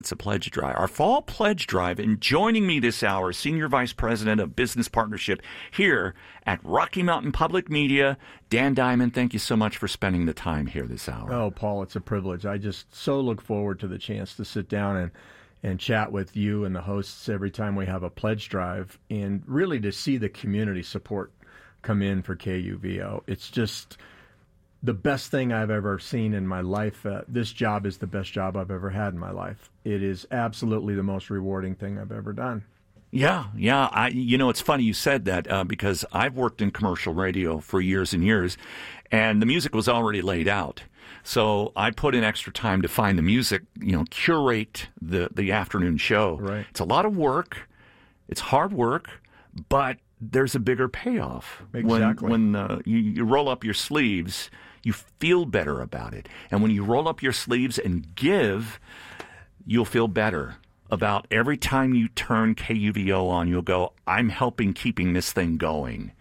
It's a pledge drive, our fall pledge drive. And joining me this hour, Senior Vice President of Business Partnership here at Rocky Mountain Public Media, Dan Diamond. Thank you so much for spending the time here this hour. Oh, Paul, it's a privilege. I just so look forward to the chance to sit down and chat with you and the hosts every time we have a pledge drive, and really to see the community support come in for KUVO. It's just the best thing I've ever seen in my life. This job is the best job I've ever had in my life. It is absolutely the most rewarding thing I've ever done. Yeah. It's funny you said that because I've worked in commercial radio for years and years, and the music was already laid out. So I put in extra time to find the music, curate the afternoon show. Right. It's a lot of work. It's hard work, but there's a bigger payoff. Exactly. When you roll up your sleeves, you feel better about it. And when you roll up your sleeves and give, you'll feel better about every time you turn KUVO on. You'll go, I'm helping keeping this thing going.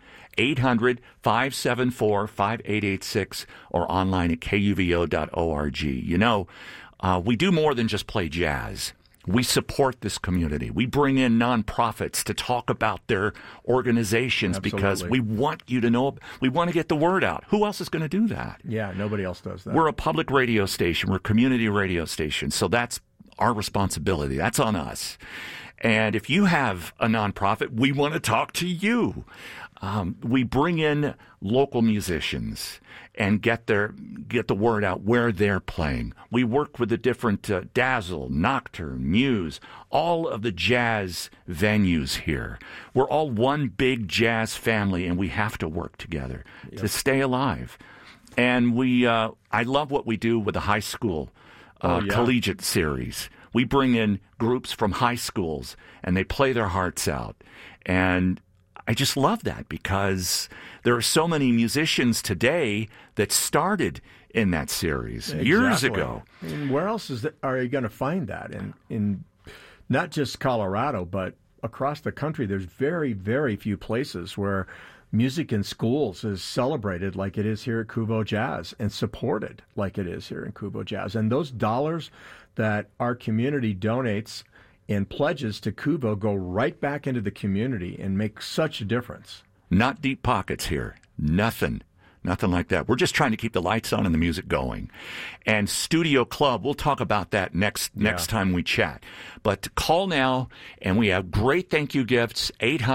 800-574-5886 or online at kuvo.org. We do more than just play jazz. We support this community. We bring in nonprofits to talk about their organizations. Absolutely. Because we want you to know, we want to get the word out. Who else is going to do that? Yeah, nobody else does that. We're a public radio station. We're a community radio station. So that's our responsibility. That's on us. And if you have a nonprofit, we want to talk to you. We bring in local musicians and get the word out where they're playing. We work with the different Dazzle, Nocturne, Muse, all of the jazz venues here. We're all one big jazz family, and we have to work together to stay alive. And I love what we do with the high school collegiate series. We bring in groups from high schools, and they play their hearts out. And I just love that because there are so many musicians today that started in that series years ago. And where else are you going to find that? In not just Colorado, but across the country, there's very, very few places where music in schools is celebrated like it is here at Kuvo Jazz and supported like it is here in Kuvo Jazz. And those dollars that our community donates and pledges to Kuvo go right back into the community and make such a difference. Not deep pockets here. Nothing like that. We're just trying to keep the lights on and the music going. And Studio Club, we'll talk about that next time we chat. But call now, and we have great thank you gifts,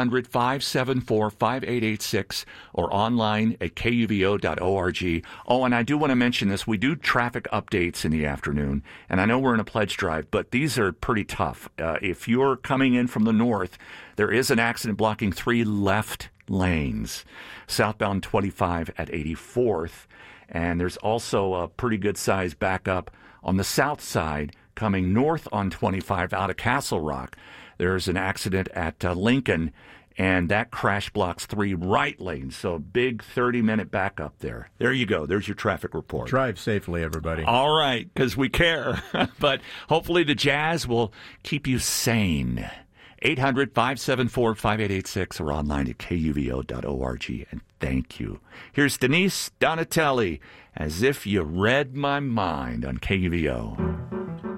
800-574-5886, or online at kuvo.org. Oh, and I do want to mention this. We do traffic updates in the afternoon, and I know we're in a pledge drive, but these are pretty tough. If you're coming in from the north, there is an accident blocking 3 left lanes, southbound 25 at 84th, and there's also a pretty good size backup on the south side coming north on 25 out of Castle Rock. There's an accident at Lincoln, and that crash blocks 3 right lanes, so a big 30-minute backup there. There you go. There's your traffic report. Drive safely, everybody. All right, because we care. But hopefully the jazz will keep you sane. 800-574-5886 or online at kuvo.org. And thank you. Here's Denise Donatelli, As If You Read My Mind on KUVO.